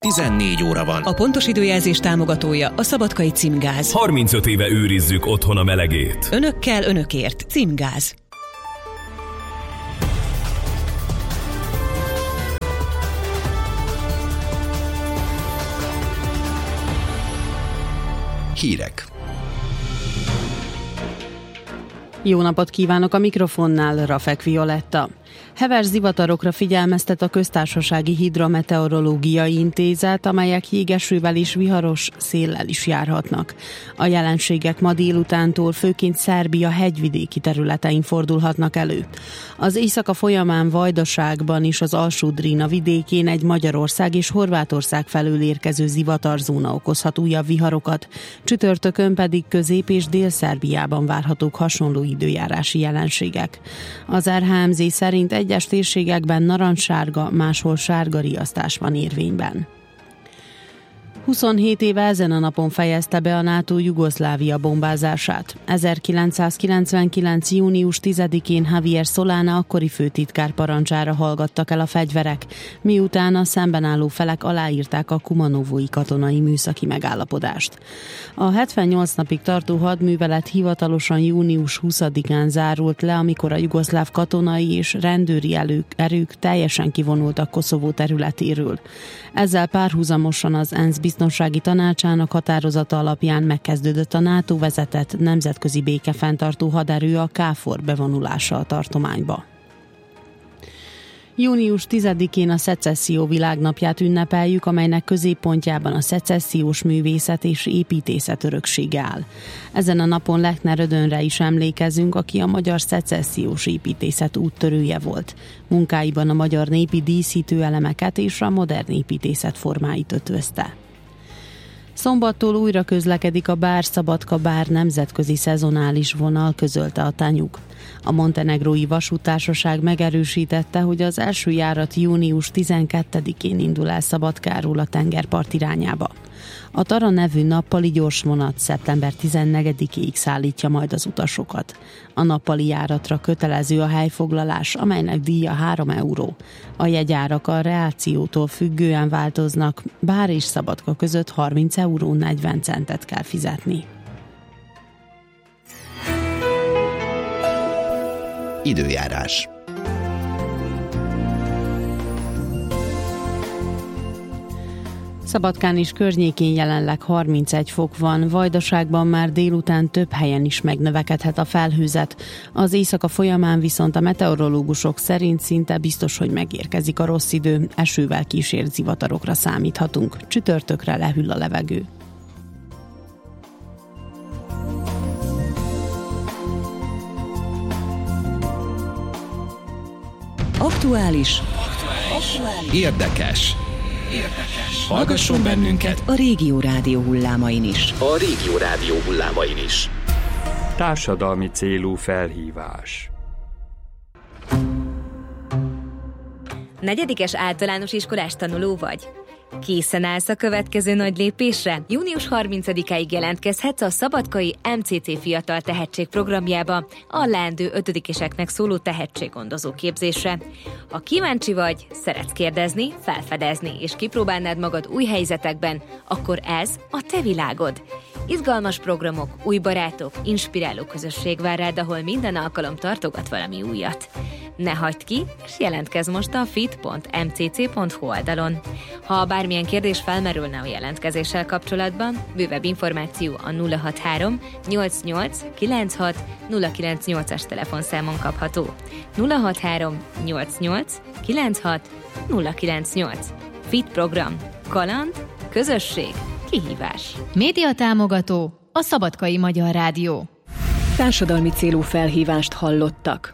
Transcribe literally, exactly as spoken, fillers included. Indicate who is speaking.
Speaker 1: tizennégy óra van.
Speaker 2: A pontos időjelzés támogatója a Szabadkai Címgáz.
Speaker 3: harmincöt éve őrizzük otthon a melegét.
Speaker 2: Önökkel, önökért. Címgáz.
Speaker 1: Hírek.
Speaker 4: Jó napot kívánok, a mikrofonnál Rafek Violetta. Heves zivatarokra figyelmeztet a Köztársasági Hidrometeorológiai Intézet, amelyek jégesővel és viharos széllel is járhatnak. A jelenségek ma délutántól főként Szerbia hegyvidéki területein fordulhatnak elő. Az éjszaka folyamán Vajdaságban és az Alsó-Drína vidékén egy Magyarország és Horvátország felől érkező zivatarzóna okozhat újabb viharokat, csütörtökön pedig Közép- és Dél-Szerbiában várhatók hasonló időjárási jelenségek. Az er há em zé szerint egyes térségekben narancssárga, máshol sárga riasztás van érvényben. huszonhét éve ezen a napon fejezte be a NATO Jugoszlávia bombázását. ezerkilencszázkilencvenkilenc. június tizedikén Javier Solana akkori főtitkár parancsára hallgattak el a fegyverek, miután a szemben álló felek aláírták a kumanovói katonai műszaki megállapodást. A hetvennyolc napig tartó hadművelet hivatalosan június huszadikán zárult le, amikor a jugoszláv katonai és rendőri erők, erők teljesen kivonultak Koszovó területéről. Ezzel párhuzamosan az ENSZ Biztonsági Tanácsának határozata alapján megkezdődött a NATO vezetett nemzetközi békefenntartó haderő, a káfor bevonulása a tartományba. június tizedikén a Szecesszió világnapját ünnepeljük, amelynek középpontjában a szecessziós művészet és építészet öröksége áll. Ezen a napon Lechner Ödönre is emlékezünk, aki a magyar szecessziós építészet úttörője volt. Munkáiban a magyar népi díszítő elemeket és a modern építészet formáit ötvözte. Szombattól újra közlekedik a Bár-Szabadka-Bár nemzetközi szezonális vonal, közölte a Tanyug. A montenegrói vasúttársaság megerősítette, hogy az első járat június tizenkettedikén indul el Szabadkáról a tengerpart irányába. A Tara nevű nappali gyorsvonat szeptember tizennegyedikéig szállítja majd az utasokat. A nappali járatra kötelező a helyfoglalás, amelynek díja három euró. A jegyárak a reációtól függően változnak, Bár és Szabadka között harminc euró negyven centet kell fizetni.
Speaker 1: Időjárás.
Speaker 4: Szabadkán és környékén jelenleg harmincegy fok van, Vajdaságban már délután több helyen is megnövekedhet a felhőzet. Az éjszaka folyamán viszont a meteorológusok szerint szinte biztos, hogy megérkezik a rossz idő, esővel kísért zivatarokra számíthatunk. Csütörtökre lehűl a levegő.
Speaker 2: Aktuális.
Speaker 1: Érdekes. Érdekes. Hallgasson bennünket
Speaker 2: A Régió Rádió hullámain is.
Speaker 1: a Régió Rádió hullámain is.
Speaker 5: Társadalmi célú felhívás.
Speaker 6: Negyedikes általános iskolás tanuló vagy? Készen állsz a következő nagy lépésre? június harmincadikáig jelentkezhetsz a Szabadkai em cé cé Fiatal Tehetség programjába, a leendő ötödikeseknek szóló tehetséggondozó képzésre. Ha kíváncsi vagy, szeretsz kérdezni, felfedezni és kipróbálnád magad új helyzetekben, akkor ez a te világod. Izgalmas programok, új barátok, inspiráló közösség vár rád, ahol minden alkalom tartogat valami újat. Ne hagyd ki, és jelentkezz most a fit pont em cé cé pont hu oldalon. Ha bármilyen kérdés felmerülne a jelentkezéssel kapcsolatban, bővebb információ a nulla hatvanhárom nyolcvannyolc kilencvenhat nulla kilencvennyolcas telefonszámon kapható. nulla hatvanhárom nyolcvannyolc kilencvenhat nulla kilencvennyolc. Fit program. Kaland, közösség, kihívás.
Speaker 7: Média támogató a Szabadkai Magyar Rádió.
Speaker 2: Társadalmi célú felhívást hallottak.